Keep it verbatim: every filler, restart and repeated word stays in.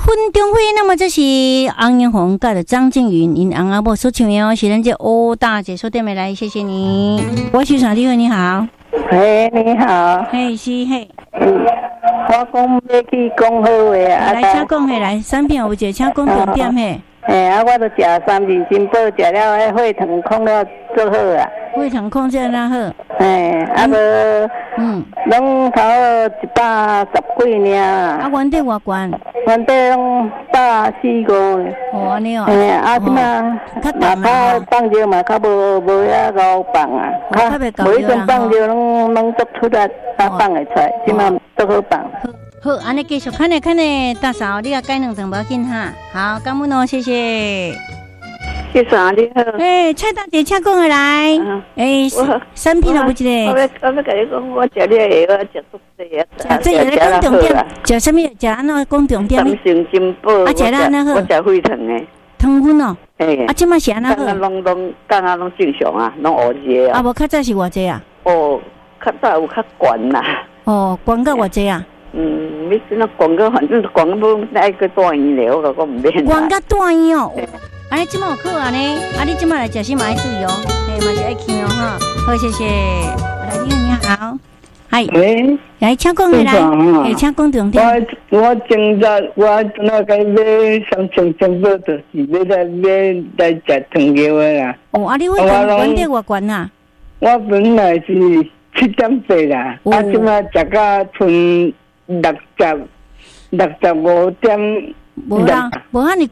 分中会，那么这是洪艳红甲的张静云因翁仔某所唱的哦，是咱这欧大姐所点的来，谢谢你。我是啥地方？你好。 嘿，你好。 嘿，是嘿。 嗯，我讲要去讲好话啊。 来，请讲嘿，来，产品有一个，请讲重点嘿。 嘿，啊，我都食三日金宝，食了迄血糖控了做好啊。 血糖控制哪好？ 嘿，啊无，嗯，拢头一百十几尔。 啊，原底偌悬？ 原底拢百四五。 哦，安尼哦。 嘿，啊，即马嘛较放尿嘛，较无无遐够放啊。较每一种放尿拢拢做出来，啊放会出来，即马都好放。 好，安尼继续看咧看咧，大嫂，你也改两层无要紧哈。好，感恩哦，谢谢。 谢谢你好。 诶，蔡大姐，请讲下来。诶，产品有无一个？ 我要我要甲你讲，我食了下，我食足济啊。 食这个讲重点，食什么？食安怎讲重点？ 三成金宝。 啊，食了安怎好？ 我食血糖诶。 糖分哦。 诶。 啊，即摆是安怎好？ 刚刚拢拢，刚刚拢正常啊，拢乌热啊。 啊，无较早是偌济啊？ 哦，较早有较悬啦。 哦，悬到偌济啊？ 嗯，你那广告反正广告那个大医疗个，我唔免。 广告大医哦，安尼即摆有好啊呢，啊你即摆来食什么爱注意哦，嘿嘛是爱听哦哈。好，谢谢。来，你你好，嗨， 喂， 来请讲下来，嘿，请讲重点。 我我今日我那个买三千金宝，就是要来买来食汤药的啦。 哦，啊你会讲原底偌悬啊？ 我本来是七点八啦，啊即摆食到剩。六十六十五点， 无啦，无遐尼